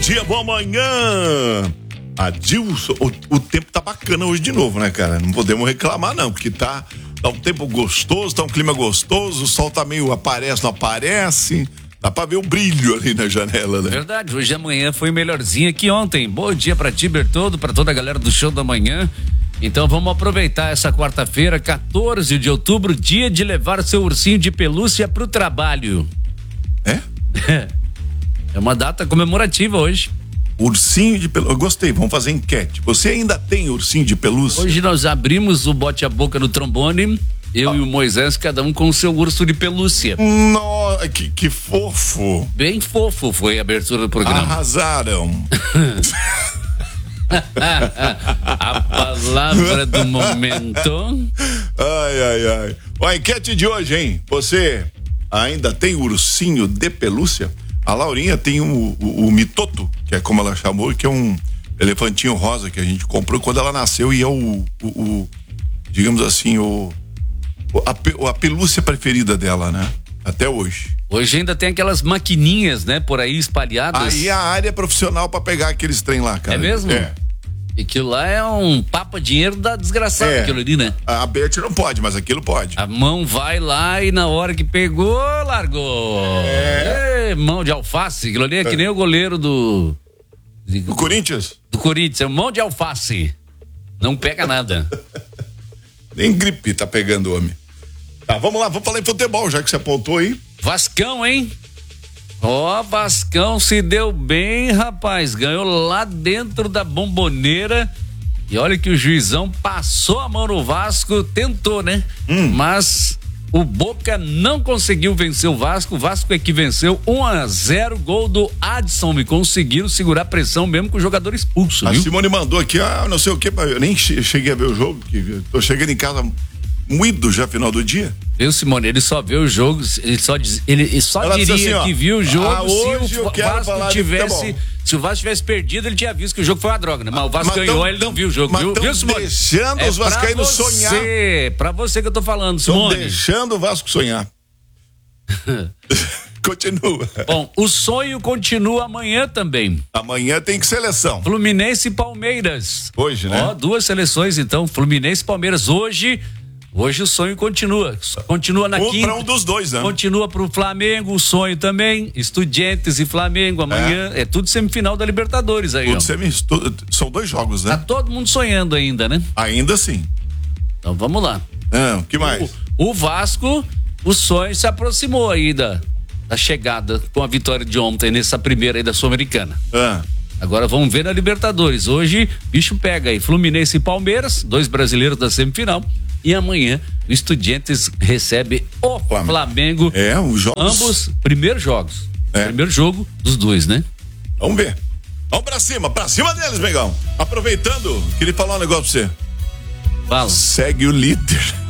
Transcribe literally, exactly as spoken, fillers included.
dia, boa manhã. Adilson, o, o tempo tá bacana hoje de novo, né, cara? Não podemos reclamar, não, porque tá, tá um tempo gostoso, tá um clima gostoso, o sol tá meio aparece, não aparece. Dá pra ver o brilho ali na janela, né? Verdade, hoje amanhã foi melhorzinha que ontem. Bom dia pra ti, Bertoldo, pra toda a galera do Show da Manhã. Então vamos aproveitar essa quarta-feira, quatorze de outubro, dia de levar seu ursinho de pelúcia pro trabalho. É? É uma data comemorativa hoje. Ursinho de pelúcia, eu gostei, vamos fazer enquete. Você ainda tem ursinho de pelúcia? Hoje nós abrimos o bote a boca no trombone, eu ah. e o Moisés, cada um com o seu urso de pelúcia. Nossa, que, que fofo. Bem fofo foi a abertura do programa. Arrasaram. A palavra do momento. Ai, ai, ai. Ó, a enquete de hoje, hein? Você ainda tem ursinho de pelúcia? A Laurinha tem o, o, o Mitoto, que é como ela chamou, que é um elefantinho rosa que a gente comprou quando ela nasceu e é o, o, o digamos assim, o, a, a pelúcia preferida dela, né? Até hoje. Hoje ainda tem aquelas maquininhas, né, por aí espalhadas. Aí a área é profissional pra pegar aqueles trem lá, cara. É mesmo? É. E aquilo lá é um papa dinheiro da desgraçada, é. Aquilo ali, né? A Beth não pode, mas aquilo pode. A mão vai lá e na hora que pegou, largou. É. É, mão de alface, aquilo ali é, é que nem o goleiro do... Do Corinthians? Do Corinthians, é mão de alface. Não pega nada. Nem gripe tá pegando o homem. Tá, vamos lá, vamos falar em futebol, já que você apontou aí. Vascão, hein? Ó, oh, Vascão se deu bem, rapaz. Ganhou lá dentro da Bomboneira. E olha que o juizão passou a mão no Vasco, tentou, né? Hum. Mas o Boca não conseguiu vencer o Vasco. O Vasco é que venceu um a zero, gol do Adson. E conseguiram segurar a pressão mesmo com o jogador expulso, a viu? A Simone mandou aqui, ah, não sei o que, eu nem cheguei a ver o jogo, porque tô chegando em casa moído já final do dia. Viu, Simone? Ele só vê o jogo, ele só, diz, ele, ele só diria assim, ó, que viu o jogo ah, se o Vasco tivesse, se o Vasco tivesse perdido, ele tinha visto que o jogo foi uma droga, né? Mas o Vasco mas ganhou, tão, ele não viu o jogo, viu, viu, Simone? Deixando é os vascaínos sonhar. Pra você que eu tô falando, Simone. Tão deixando o Vasco sonhar. Continua. Bom, o sonho continua amanhã também. Amanhã tem que seleção. Fluminense e Palmeiras. Hoje, né? Ó, duas seleções então, Fluminense e Palmeiras. Hoje, hoje o sonho continua. Continua na um, quinta. Pra um dos dois, né? Continua pro Flamengo, o sonho também. Estudiantes e Flamengo amanhã. É, é tudo semifinal da Libertadores aí, tudo ó. Semi, tu, são dois jogos, né? Tá todo mundo sonhando ainda, né? Ainda sim. Então vamos lá. Ah, o que mais? O, o Vasco, o sonho se aproximou aí da da chegada com a vitória de ontem nessa primeira aí da Sul-Americana. Ah. Agora vamos ver na Libertadores. Hoje, bicho pega aí, Fluminense e Palmeiras, dois brasileiros da semifinal. E amanhã, o Estudiantes recebe o Flamengo. Flamengo é, os jogos. Ambos, primeiros jogos. É. Primeiro jogo dos dois, né? Vamos ver. Vamos pra cima, pra cima deles, Megão. Aproveitando, queria falar um negócio pra você. Fala. Segue o líder.